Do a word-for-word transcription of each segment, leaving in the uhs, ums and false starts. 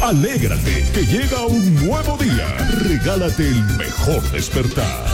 Alégrate, que llega un nuevo día. Regálate el mejor despertar.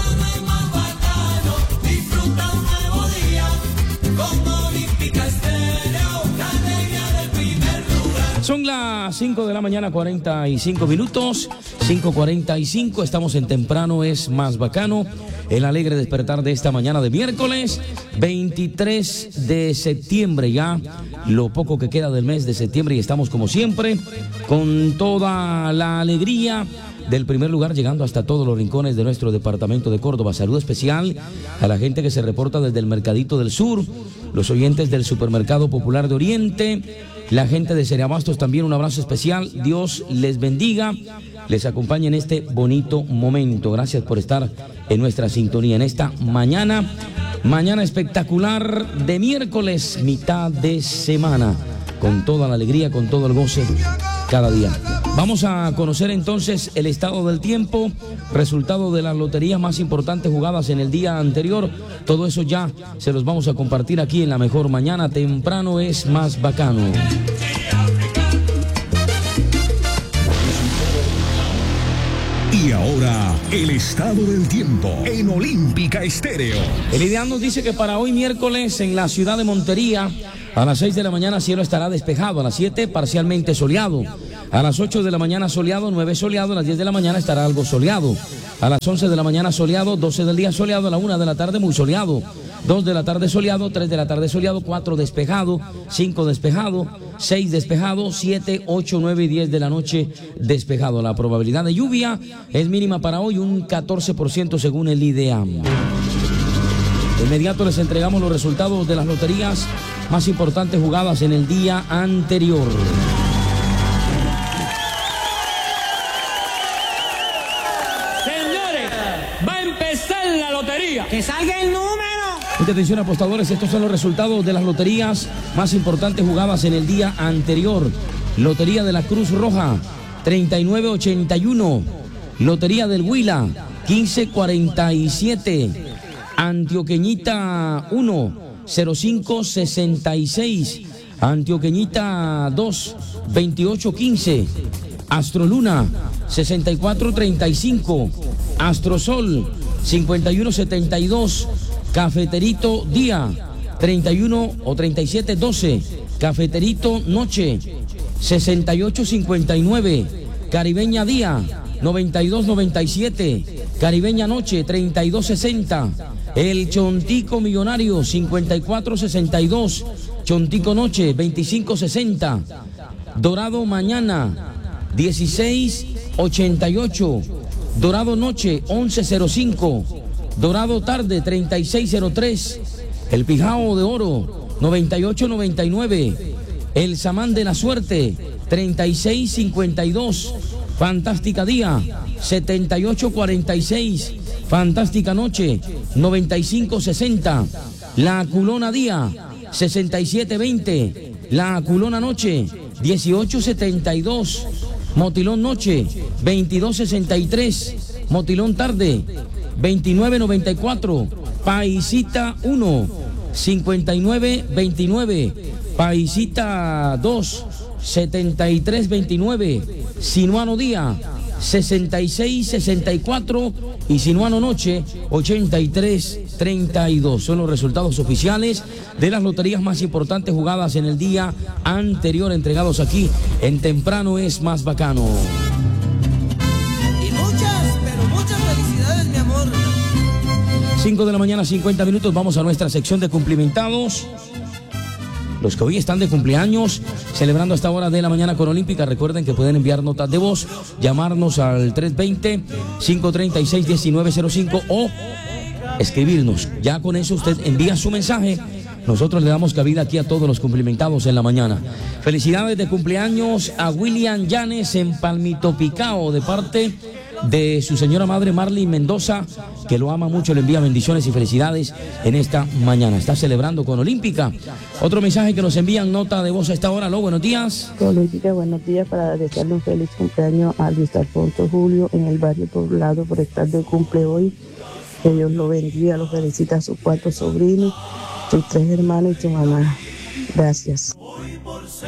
Disfruta un nuevo día con Olímpica Estéreo, la alegría del primer lugar. Son las cinco de la mañana, cuarenta y cinco minutos, cinco cuarenta y cinco, estamos en Temprano es Más Bacano, el alegre despertar de esta mañana de miércoles, veintitrés de septiembre, ya lo poco que queda del mes de septiembre, y estamos como siempre, con toda la alegría del primer lugar, llegando hasta todos los rincones de nuestro departamento de Córdoba. Saludo especial a la gente que se reporta desde el Mercadito del Sur, los oyentes del Supermercado Popular de Oriente, la gente de Cereabastos también, un abrazo especial. Dios les bendiga, les acompañe en este bonito momento. Gracias por estar en nuestra sintonía en esta mañana, mañana espectacular de miércoles, mitad de semana, con toda la alegría, con todo el goce cada día. Vamos a conocer entonces el estado del tiempo, resultado de las loterías más importantes jugadas en el día anterior. Todo eso ya se los vamos a compartir aquí en La Mejor Mañana. Temprano es Más Bacano. Y ahora, el estado del tiempo en Olímpica Estéreo. El ideal nos dice que para hoy miércoles en la ciudad de Montería, a las seis de la mañana cielo estará despejado, a las siete parcialmente soleado, a las ocho de la mañana soleado, nueve soleado, a las diez de la mañana estará algo soleado, a las once de la mañana soleado, doce del día soleado, a la una de la tarde muy soleado, dos de la tarde soleado, tres de la tarde soleado, cuatro despejado, cinco despejado, seis despejado, siete, ocho, nueve y diez de la noche despejado. La probabilidad de lluvia es mínima para hoy, un catorce por ciento según el IDEAM. De inmediato les entregamos los resultados de las loterías más importantes jugadas en el día anterior. Señores, va a empezar la lotería. ¡Que salga el número! Mucha atención, apostadores, estos son los resultados de las loterías más importantes jugadas en el día anterior. Lotería de la Cruz Roja, treinta y nueve ochenta y uno. Lotería del Huila, quince cuarenta y siete. Antioqueñita uno, cero cinco sesenta y seis. Antioqueñita dos, veintiocho quince. Astroluna, sesenta y cuatro treinta y cinco. Astrosol, cincuenta y uno setenta y dos. Cafeterito Día, treinta y uno o treinta y siete doce. Cafeterito Noche, sesenta y ocho cincuenta y nueve. Caribeña Día, noventa y dos noventa y siete. Caribeña Noche, treinta y dos sesenta. El Chontico Millonario, cincuenta y cuatro sesenta y dos. Chontico Noche, veinticinco sesenta. Dorado Mañana, dieciséis ochenta y ocho. Dorado Noche, once cero cinco. Dorado Tarde, treinta y seis cero tres. El Pijao de Oro, noventa y ocho noventa y nueve. El Samán de la Suerte, treinta y seis cincuenta y dos. Fantástica Día, setenta y ocho cuarenta y seis. Fantástica Noche, noventa y cinco sesenta. La Culona Día, sesenta y siete veinte. La Culona Noche, dieciocho setenta y dos. Motilón Noche, veintidós sesenta y tres. Motilón Tarde, veintinueve noventa y cuatro. Paisita uno, cincuenta y nueve veintinueve. Paisita dos, setenta y tres veintinueve. Sinuano Día, sesenta y seis sesenta y cuatro. Y Sinuano Noche, ochenta y tres treinta y dos. Son los resultados oficiales de las loterías más importantes jugadas en el día anterior, entregados aquí en Temprano es Más Bacano. Y muchas, pero muchas felicidades, mi amor. cinco de la mañana, cincuenta minutos, vamos a nuestra sección de cumplimentados. Los que hoy están de cumpleaños, celebrando a esta hora de la mañana con Olímpica, recuerden que pueden enviar notas de voz, llamarnos al tres veinte, cinco treinta y seis, diecinueve cero cinco o escribirnos. Ya con eso usted envía su mensaje, nosotros le damos cabida aquí a todos los cumplimentados en la mañana. Felicidades de cumpleaños a William Llanes en Palmito Picao, de parte de su señora madre Marley Mendoza, que lo ama mucho, le envía bendiciones y felicidades en esta mañana. Está celebrando con Olímpica. Otro mensaje que nos envían, nota de voz a esta hora. Aló, buenos días. Olímpica, buenos días, para desearle un feliz cumpleaños a Luis Alfonso Julio en el barrio Poblado por estar de cumple hoy. Que Dios lo bendiga, lo felicita a sus cuatro sobrinos, sus tres hermanos y su mamá. Gracias.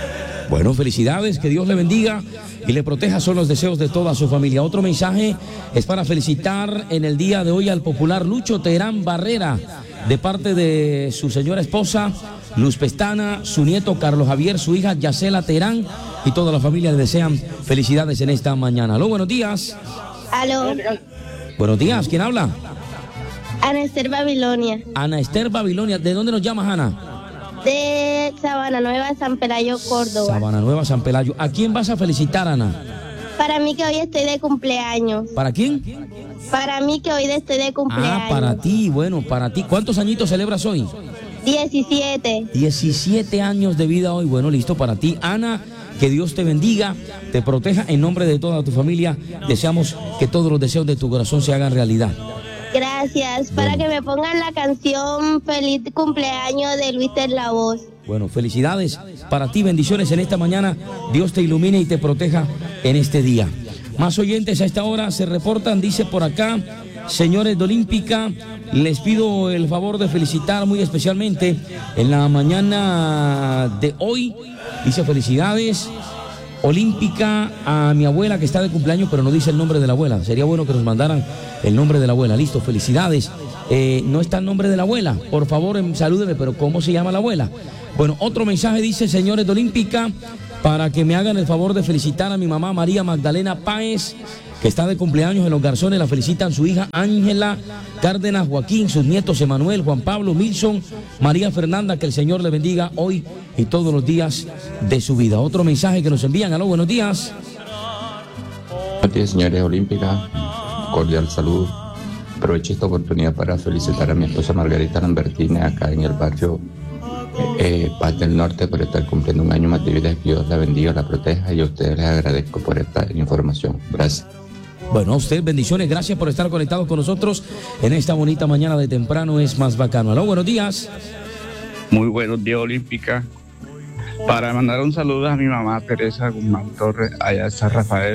Bueno, felicidades, que Dios le bendiga y le proteja, son los deseos de toda su familia. Otro mensaje es para felicitar en el día de hoy al popular Lucho Terán Barrera, de parte de su señora esposa, Luz Pestana, su nieto Carlos Javier, su hija Yacela Terán y toda la familia le desean felicidades en esta mañana. Aló, buenos días. Aló. Buenos días, ¿quién habla? Ana Esther Babilonia. Ana Esther Babilonia, ¿de dónde nos llamas, Ana? De Sabana Nueva, San Pelayo, Córdoba. Sabana Nueva, San Pelayo. ¿A quién vas a felicitar, Ana? Para mí que hoy estoy de cumpleaños. ¿Para quién? Para mí que hoy estoy de cumpleaños. Ah, para ti, bueno, para ti. ¿Cuántos añitos celebras hoy? diecisiete. diecisiete años de vida hoy. Bueno, listo, para ti, Ana. Que Dios te bendiga, te proteja en nombre de toda tu familia. Deseamos que todos los deseos de tu corazón se hagan realidad. Gracias. Para que me pongan la canción Feliz Cumpleaños de Luis Ter La Voz. Bueno, felicidades para ti, bendiciones en esta mañana. Dios te ilumine y te proteja en este día. Más oyentes a esta hora se reportan, dice por acá, señores de Olímpica, les pido el favor de felicitar muy especialmente en la mañana de hoy. Dice felicidades Olímpica a mi abuela que está de cumpleaños, pero no dice el nombre de la abuela. Sería bueno que nos mandaran el nombre de la abuela. Listo, felicidades. Eh, no está el nombre de la abuela. Por favor, eh, salúdeme, pero ¿cómo se llama la abuela? Bueno, otro mensaje dice, señores de Olímpica, para que me hagan el favor de felicitar a mi mamá María Magdalena Páez, que está de cumpleaños en Los Garzones. La felicitan su hija Ángela Cárdenas Joaquín, sus nietos Emanuel, Juan Pablo, Milson, María Fernanda. Que el Señor le bendiga hoy y todos los días de su vida. Otro mensaje que nos envían. Aló, buenos días. Buenos días, señores Olímpica. Cordial saludo. Aprovecho esta oportunidad para felicitar a mi esposa Margarita Lambertini acá en el barrio eh, Paz del Norte por estar cumpliendo un año más de vida. Que Dios la bendiga, la proteja y a ustedes les agradezco por esta información. Gracias. Bueno, a usted bendiciones, gracias por estar conectados con nosotros en esta bonita mañana de temprano, es más bacano. Aló, buenos días. Muy buenos días, Olímpica. Para mandar un saludo a mi mamá Teresa Guzmán Torres, allá en San Rafael,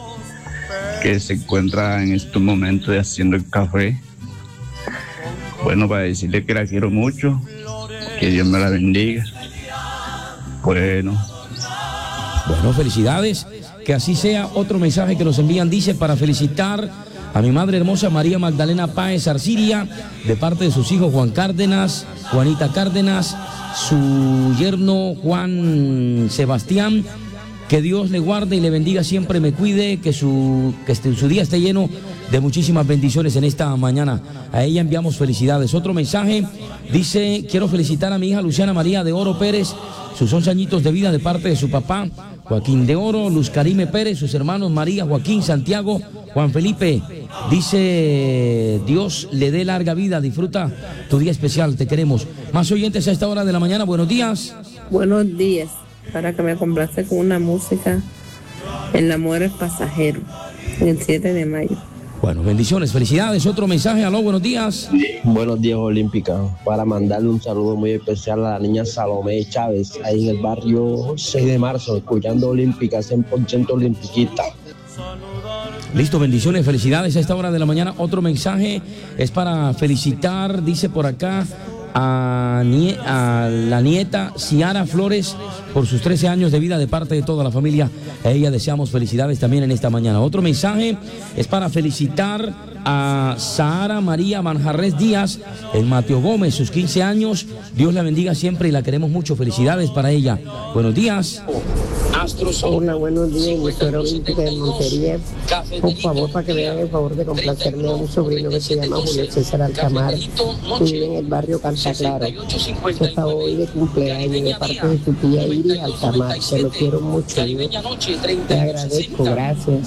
que se encuentra en estos momentos haciendo el café. Bueno, para decirle que la quiero mucho, que Dios me la bendiga. Bueno. Bueno, felicidades. Que así sea. Otro mensaje que nos envían dice, para felicitar a mi madre hermosa María Magdalena Páez Arciria, de parte de sus hijos Juan Cárdenas, Juanita Cárdenas, su yerno Juan Sebastián. Que Dios le guarde y le bendiga, siempre me cuide, que su, que este, su día esté lleno de muchísimas bendiciones en esta mañana. A ella enviamos felicidades. Otro mensaje dice, quiero felicitar a mi hija Luciana María de Oro Pérez, sus once añitos de vida de parte de su papá Joaquín de Oro, Luz Karime Pérez, sus hermanos María, Joaquín, Santiago, Juan Felipe. Dice, Dios le dé larga vida, disfruta tu día especial, te queremos. Más oyentes a esta hora de la mañana, buenos días. Buenos días, para que me complace con una música, El amor es pasajero, el siete de mayo. Bueno, bendiciones, felicidades. Otro mensaje, aló, buenos días. Buenos días, Olímpica. Para mandarle un saludo muy especial a la niña Salomé Chávez, ahí en el barrio seis de marzo, escuchando Olímpica, cien por ciento olimpiquita. Listo, bendiciones, felicidades a esta hora de la mañana. Otro mensaje es para felicitar, dice por acá, a, nie a la nieta Ciara Flores por sus trece años de vida de parte de toda la familia. A ella deseamos felicidades también en esta mañana. Otro mensaje es para felicitar a Sahara María Manjarres Díaz en Mateo Gómez, sus quince años. Dios la bendiga siempre y la queremos mucho. Felicidades para ella. Buenos días. Hola, buenos días, emisora Olímpica de Montería. Por favor, para que me hagan el favor de complacerme a un sobrino que se llama Julio César Alcamar, que vive en el barrio Canta Claro. Que está hoy de cumpleaños de parte de su tía Iris Alcamar. Se lo quiero mucho. Te agradezco, gracias.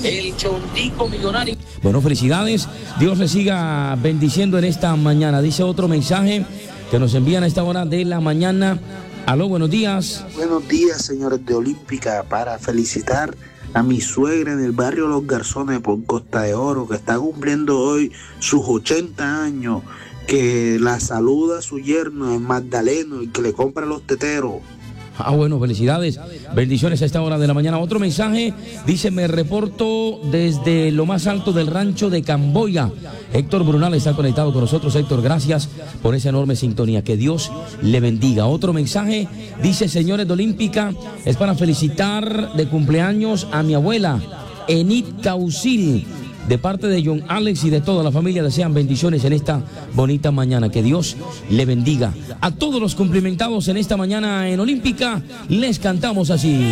Bueno, felicidades. Dios le siga bendiciendo en esta mañana. Dice otro mensaje que nos envían a esta hora de la mañana. Aló, buenos días. Buenos días, señores de Olímpica, para felicitar a mi suegra en el barrio Los Garzones por Costa de Oro, que está cumpliendo hoy sus ochenta años, que la saluda a su yerno, el Magdaleno, y que le compra los teteros. Ah, bueno, felicidades, bendiciones a esta hora de la mañana. Otro mensaje, dice, me reporto desde lo más alto del rancho de Camboya. Héctor Brunal está conectado con nosotros. Héctor, gracias por esa enorme sintonía, que Dios le bendiga. Otro mensaje, dice, señores de Olímpica, es para felicitar de cumpleaños a mi abuela, Enid Causil. De parte de John Alex y de toda la familia desean bendiciones en esta bonita mañana. Que Dios le bendiga. A todos los cumplimentados en esta mañana en Olímpica, les cantamos así.